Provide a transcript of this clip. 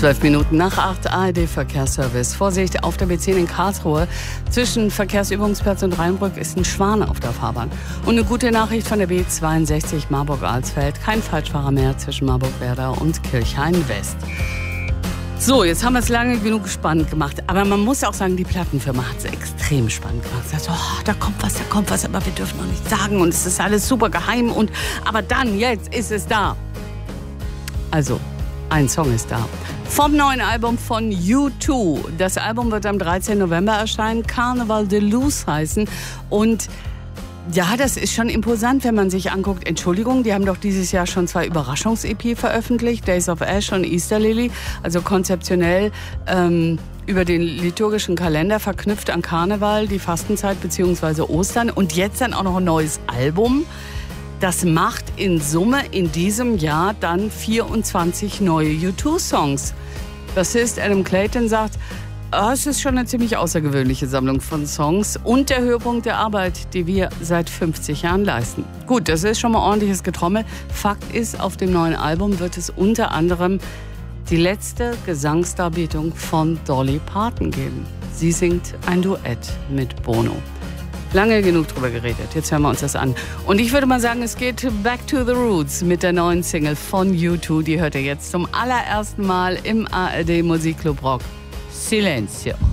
12 Minuten nach 8 ARD-Verkehrsservice. Vorsicht auf der B10 in Karlsruhe. Zwischen Verkehrsübungsplatz und Rheinbrück ist ein Schwan auf der Fahrbahn. Und eine gute Nachricht von der B62 Marburg-Alsfeld. Kein Falschfahrer mehr zwischen Marburg-Werder und Kirchhain-West. So, jetzt haben wir es lange genug spannend gemacht. Aber man muss auch sagen, die Plattenfirma hat es extrem spannend gemacht. Sie sagt, oh, da kommt was, aber wir dürfen noch nicht sagen. Und es ist alles super geheim. Aber dann, jetzt ist es da. Also, ein Song ist da. Vom neuen Album von U2. Das Album wird am 13. November erscheinen. Carnival de Luz heißen. Und ja, das ist schon imposant, wenn man sich anguckt. Entschuldigung, die haben doch dieses Jahr schon 2 Überraschungs-EP veröffentlicht. Days of Ash und Easter Lily. Also konzeptionell über den liturgischen Kalender verknüpft an Karneval, die Fastenzeit bzw. Ostern. Und jetzt dann auch noch ein neues Album. Das macht in Summe in diesem Jahr dann 24 neue U2-Songs. Bassist Adam Clayton sagt, es ist schon eine ziemlich außergewöhnliche Sammlung von Songs und der Höhepunkt der Arbeit, die wir seit 50 Jahren leisten. Gut, das ist schon mal ordentliches Getrommel. Fakt ist, auf dem neuen Album wird es unter anderem die letzte Gesangsdarbietung von Dolly Parton geben. Sie singt ein Duett mit Bono. Lange genug drüber geredet, jetzt hören wir uns das an. Und ich würde mal sagen, es geht back to the roots mit der neuen Single von U2. Die hört ihr jetzt zum allerersten Mal im ARD Musikclub Rock. Silencio.